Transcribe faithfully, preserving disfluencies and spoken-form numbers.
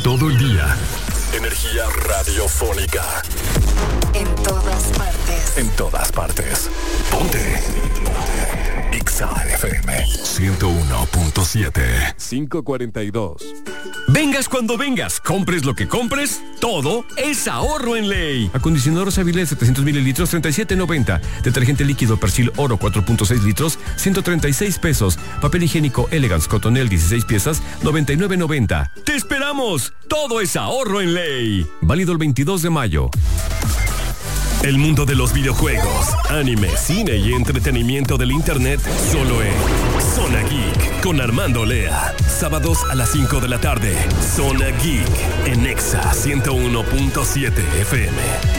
todo el día. Energía radiofónica. En todas partes. En todas partes. Ponte. Ponte. Exa F M ciento uno punto siete. cinco cuarenta y dos. Vengas cuando vengas, compres lo que compres, todo es ahorro en Ley. Acondicionador Savile de setecientos mililitros, treinta y siete noventa. Detergente líquido Persil Oro cuatro punto seis litros, ciento treinta y seis pesos. Papel higiénico Elegance Cotonel dieciséis piezas, noventa y nueve noventa. ¡Te esperamos! Todo es ahorro en Ley. Válido el veintidós de mayo. El mundo de los videojuegos, anime, cine y entretenimiento del internet solo en Zona Geek con Armando Lea. Sábados a las cinco de la tarde. Zona Geek en Exa ciento uno punto siete F M.